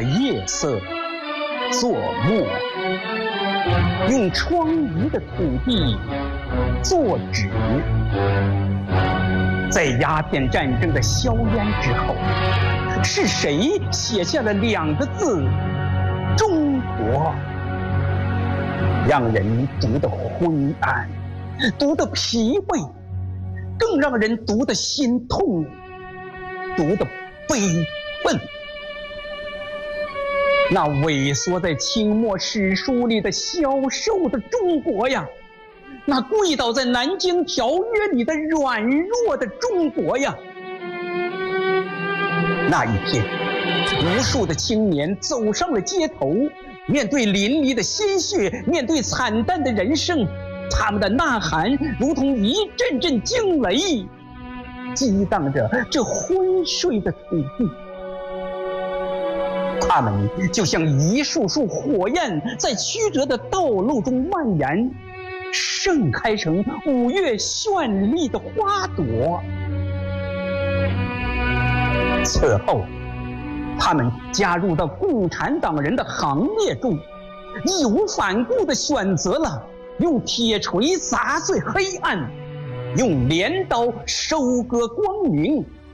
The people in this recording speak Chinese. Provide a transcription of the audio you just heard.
夜色作墨，用疮痍的土地作纸。在鸦片战争的硝烟之后，是谁写下了2个字“中国”？让人读得昏暗，读得疲惫，更让人读得心痛，读得悲愤。那萎缩在清末史书里的消瘦的中国呀，那跪倒在南京条约里的软弱的中国呀。那一天，无数的青年走上了街头，面对淋漓的鲜血，面对惨淡的人生，他们的呐喊如同一阵阵惊雷，激荡着这昏睡的土地。他们就像一束束火焰，在曲折的道路中蔓延，盛开成5月绚丽的花朵。此后，他们加入到共产党人的行列中，义无反顾地选择了用铁锤砸碎黑暗，用镰刀收割光明，